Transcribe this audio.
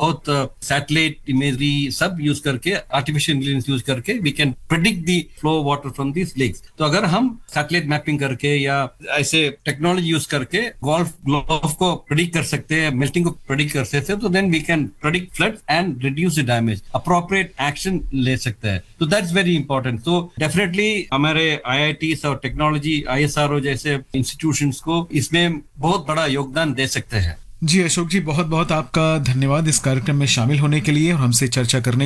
बहुत satellite imagery सब use करके, आर्टिफिशियल इंटेलिजेंस यूज करके we can predict the flow water from this lakes. तो अगर हम सैटेलाइट मैपिंग करके या ऐसे टेक्नोलॉजी यूज करके गल्फ को प्रेडिक्ट कर सकते हैं, मेल्टिंग को प्रेडिक्ट कर सकते हैं, तो then we can predict flood and reduce the damage, appropriate action ले सकते हैं। तो दैट्स वेरी इंपॉर्टेंट। तो डेफिनेटली हमारे IITs और टेक्नोलॉजी ISRO जैसे इंस्टीट्यूशंस को इसमें बहुत बड़ा योगदान दे सकते हैं। जी अशोक जी, बहुत बहुत आपका धन्यवाद इस कार्यक्रम में शामिल होने के लिए और हमसे चर्चा करने